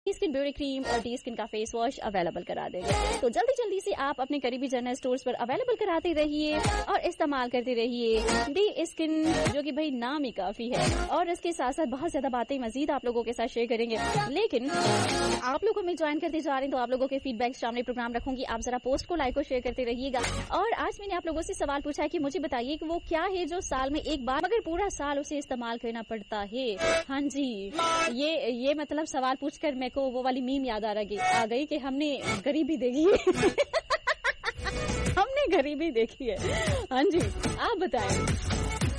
Skin beauty cream और D skin का face wash available करा देंगे। तो जल्दी जल्दी से आप अपने करीबी जनरल स्टोर्स पर अवेलेबल कराते रहिए और इस्तेमाल करते रहिए डी स्किन, जो कि भाई नाम ही काफी है। और इसके साथ साथ बहुत ज्यादा बातें मजीद आप लोगों के साथ शेयर करेंगे, लेकिन आप लोगों में ज्वाइन करते जा रहे हैं तो आप लोगों के फीडबैक सामने प्रोग्राम रखूंगी। आप जरा पोस्ट को लाइक और शेयर करते रहिएगा। और आज मैंने आप लोगों से सवाल पूछा है कि मुझे बताइए कि वो क्या है जो साल में एक बार मगर पूरा साल उसे इस्तेमाल करना पड़ता है। हाँ जी, ये मतलब सवाल पूछकर मेरे को वो वाली मीम याद आ गई कि हमने गरीबी देखी है। हमने गरीबी देखी है। हाँ जी, आप बताएं।